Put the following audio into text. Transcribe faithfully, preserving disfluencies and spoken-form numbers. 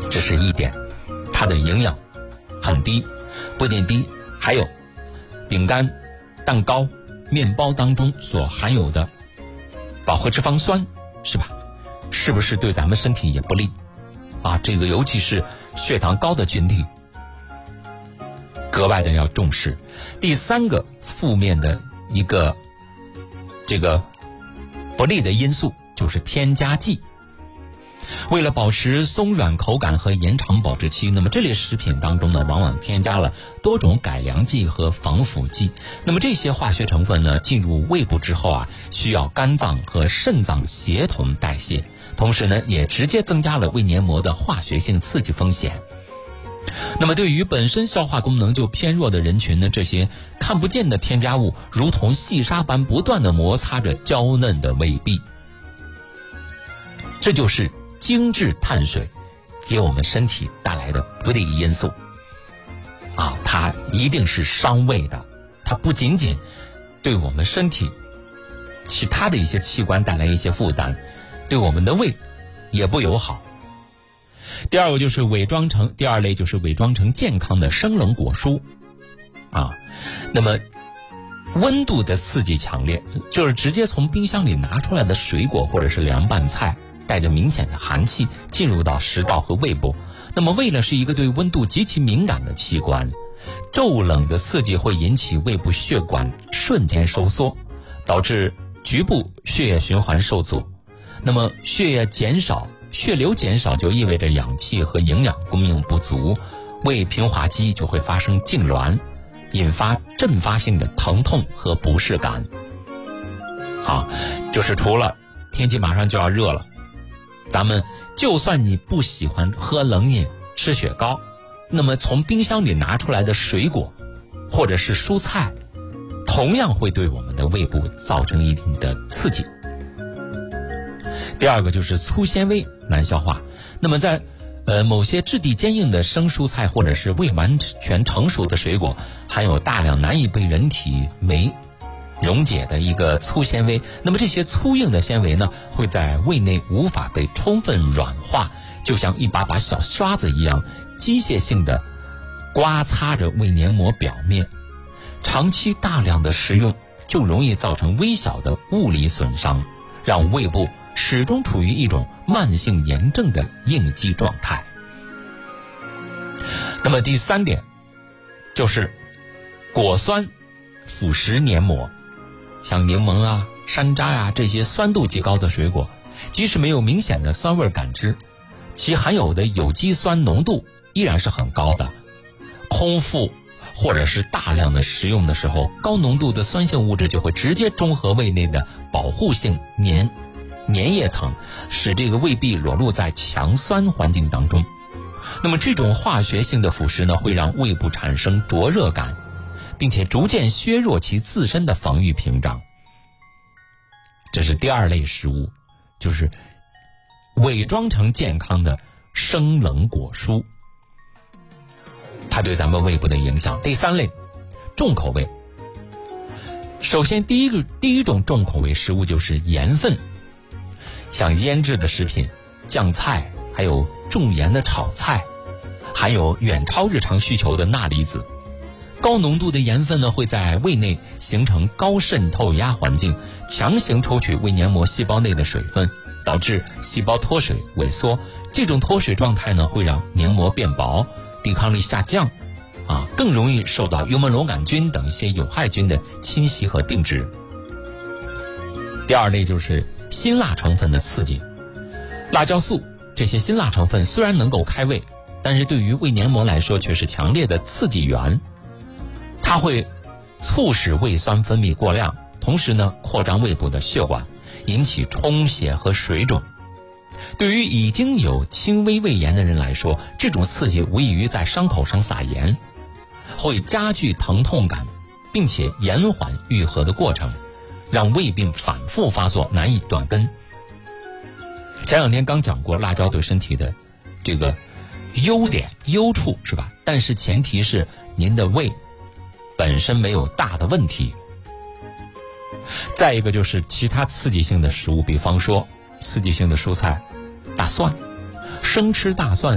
这是一点，它的营养很低，不仅低，还有饼干、蛋糕、面包当中所含有的饱和脂肪酸，是吧？是不是对咱们身体也不利啊？这个尤其是血糖高的群体格外的要重视。第三个负面的一个这个不利的因素就是添加剂。为了保持松软口感和延长保质期，那么这类食品当中呢，往往添加了多种改良剂和防腐剂。那么这些化学成分呢，进入胃部之后啊，需要肝脏和肾脏协同代谢，同时呢，也直接增加了胃黏膜的化学性刺激风险。那么对于本身消化功能就偏弱的人群呢，这些看不见的添加物如同细沙般不断地摩擦着娇嫩的胃壁。这就是精致碳水给我们身体带来的不利因素啊，它一定是伤胃的，它不仅仅对我们身体其他的一些器官带来一些负担，对我们的胃也不友好。第二个就是伪装成第二类就是伪装成健康的生冷果蔬啊，那么温度的刺激强烈，就是直接从冰箱里拿出来的水果或者是凉拌菜，带着明显的寒气进入到食道和胃部。那么胃呢是一个对温度极其敏感的器官，骤冷的刺激会引起胃部血管瞬间收缩，导致局部血液循环受阻。那么血液减少，血流减少就意味着氧气和营养供应不足，胃平滑肌就会发生痉挛，引发阵发性的疼痛和不适感。啊，就是除了天气马上就要热了，咱们就算你不喜欢喝冷饮吃雪糕，那么从冰箱里拿出来的水果或者是蔬菜同样会对我们的胃部造成一定的刺激。第二个就是粗纤维难消化，那么在呃某些质地坚硬的生蔬菜或者是未完全成熟的水果，含有大量难以被人体酶溶解的一个粗纤维，那么这些粗硬的纤维呢，会在胃内无法被充分软化，就像一把把小刷子一样，机械性的刮擦着胃黏膜表面。长期大量的食用就容易造成微小的物理损伤，让胃部始终处于一种慢性炎症的应激状态。那么第三点就是果酸腐蚀黏膜，像柠檬啊、山楂啊这些酸度极高的水果，即使没有明显的酸味感知，其含有的有机酸浓度依然是很高的。空腹或者是大量的食用的时候，高浓度的酸性物质就会直接中和胃内的保护性粘粘液层，使这个胃壁裸露在强酸环境当中。那么这种化学性的腐蚀呢，会让胃部产生灼热感，并且逐渐削弱其自身的防御屏障。这是第二类食物，就是伪装成健康的生冷果蔬，它对咱们胃部的影响。第三类重口味，首先第一个第一种重口味食物就是盐分，像腌制的食品、酱菜，还有重盐的炒菜，含有远超日常需求的钠离子。高浓度的盐分呢，会在胃内形成高渗透压环境，强行抽取胃黏膜细胞内的水分，导致细胞脱水萎缩。这种脱水状态呢，会让黏膜变薄，抵抗力下降，啊，更容易受到幽门螺杆菌等一些有害菌的侵袭和定植。第二类就是辛辣成分的刺激，辣椒素这些辛辣成分虽然能够开胃，但是对于胃黏膜来说却是强烈的刺激源。它会促使胃酸分泌过量，同时呢扩张胃部的血管，引起充血和水肿。对于已经有轻微胃炎的人来说，这种刺激无异于在伤口上撒盐，会加剧疼痛感，并且延缓愈合的过程，让胃病反复发作，难以断根。前两天刚讲过辣椒对身体的这个优点优处，是吧？但是前提是您的胃本身没有大的问题。再一个就是其他刺激性的食物，比方说刺激性的蔬菜，大蒜，生吃大蒜